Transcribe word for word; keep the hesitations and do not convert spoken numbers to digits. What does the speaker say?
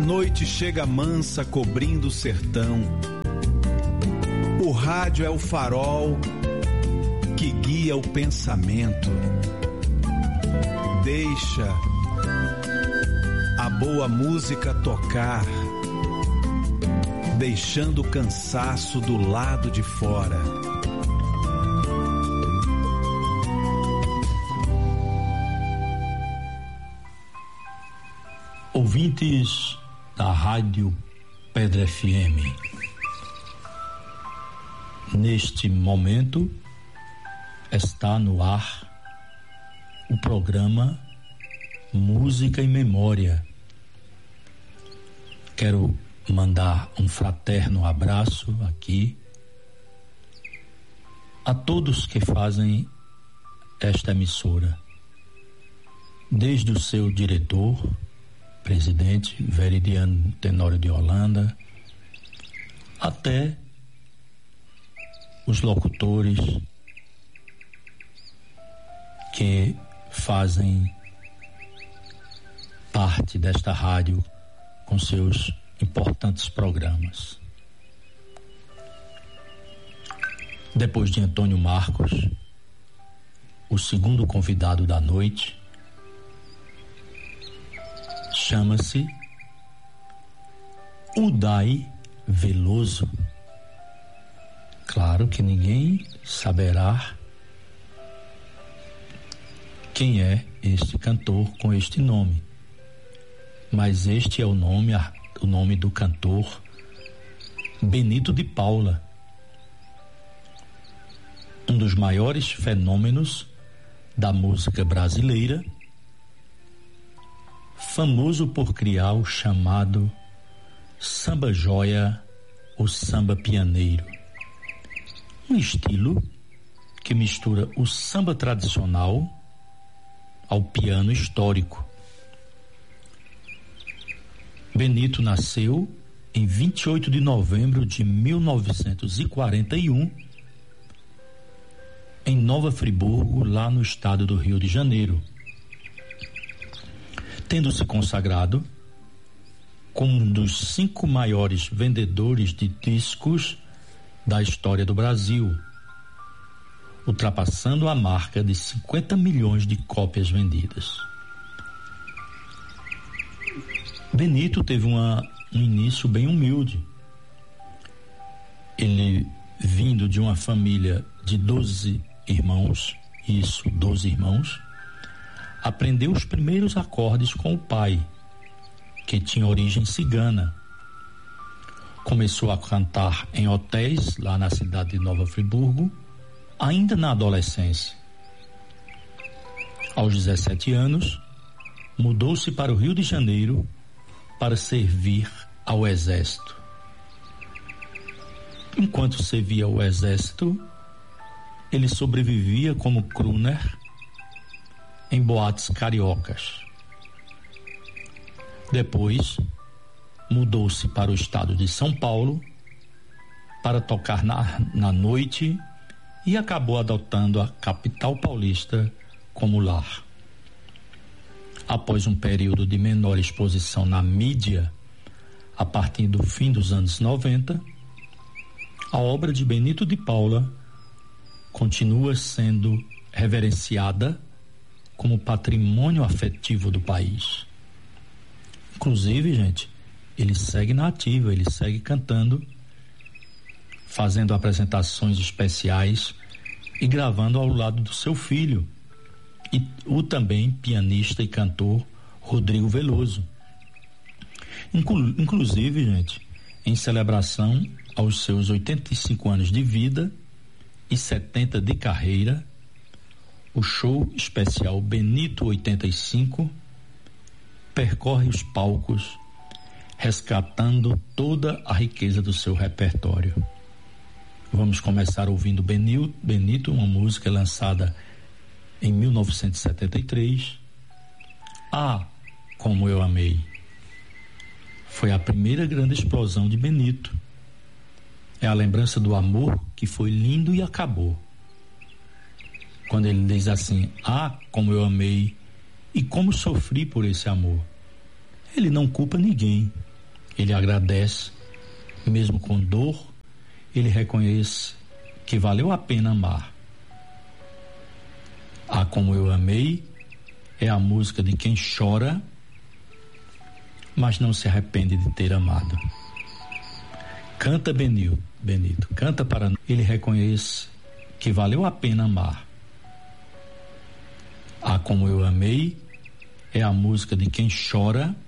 noite chega mansa cobrindo o sertão. O rádio é o farol que guia o pensamento. Deixa a boa música tocar, deixando o cansaço do lado de fora. Ouvintes da Rádio Pedra F M, neste momento está no ar o programa Música e Memória. Quero mandar um fraterno abraço aqui a todos que fazem esta emissora, desde o seu diretor, presidente Veridiano Tenório de Holanda, até os locutores que fazem parte desta rádio com seus importantes programas. Depois de Antônio Marcos, o segundo convidado da noite chama-se Uday Veloso. Claro que ninguém saberá quem é este cantor com este nome, mas este é o nome, o nome do cantor Benito de Paula, um dos maiores fenômenos da música brasileira, famoso por criar o chamado samba joia ou samba pianeiro, um estilo que mistura o samba tradicional ao piano histórico. Benito nasceu em vinte e oito de novembro de mil novecentos e quarenta e um em Nova Friburgo, lá no estado do Rio de Janeiro, tendo se consagrado como um dos cinco maiores vendedores de discos da história do Brasil, ultrapassando a marca de cinquenta milhões de cópias vendidas. Benito teve uma, um início bem humilde. Ele, vindo de uma família de doze irmãos, isso, doze irmãos, aprendeu os primeiros acordes com o pai, que tinha origem cigana. Começou a cantar em hotéis lá na cidade de Nova Friburgo, ainda na adolescência. Aos dezessete anos, mudou-se para o Rio de Janeiro para servir ao exército. Enquanto servia ao exército, ele sobrevivia como crooner em boates cariocas. Depois, mudou-se para o estado de São Paulo para tocar na, na noite e acabou adotando a capital paulista como lar. Após um período de menor exposição na mídia, a partir do fim dos anos noventa, a obra de Benito de Paula continua sendo reverenciada como patrimônio afetivo do país. Inclusive, gente, ele segue na ativa, ele segue cantando, fazendo apresentações especiais e gravando ao lado do seu filho, e o também pianista e cantor Rodrigo Veloso. Inclu, inclusive, gente, em celebração aos seus oitenta e cinco anos de vida e setenta de carreira, o show especial Benito oitenta e cinco percorre os palcos, resgatando toda a riqueza do seu repertório. Vamos começar ouvindo Benil, Benito, uma música lançada em mil novecentos e setenta e três. Ah, como eu amei. Foi a primeira grande explosão de Benito. É a lembrança do amor que foi lindo e acabou. Quando ele diz assim: ah, como eu amei e como sofri por esse amor. Ele não culpa ninguém, ele agradece, mesmo com dor, ele reconhece que valeu a pena amar. Ah, Como Eu Amei é a música de quem chora, mas não se arrepende de ter amado. Canta Benito, Benito, canta para ele reconhece que valeu a pena amar. Ah, Como Eu Amei é a música de quem chora,